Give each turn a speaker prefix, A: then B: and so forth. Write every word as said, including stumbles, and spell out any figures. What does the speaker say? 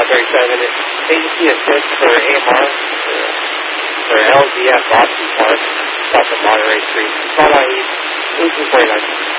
A: Strawberry seven. Agency assist for A M R, for L G F Boston Park, south of Monterey Street. Call I E eighteen forty-nine.